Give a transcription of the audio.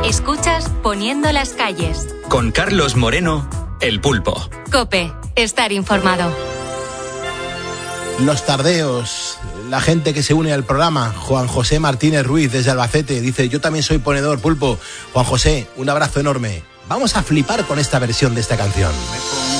Escuchas Poniendo las calles. Con Carlos Moreno, El Pulpo. COPE, estar informado. Los tardeos, la gente que se une al programa. Juan José Martínez Ruiz desde Albacete dice: yo también soy ponedor, Pulpo. Juan José, un abrazo enorme. Vamos a flipar con esta versión de esta canción.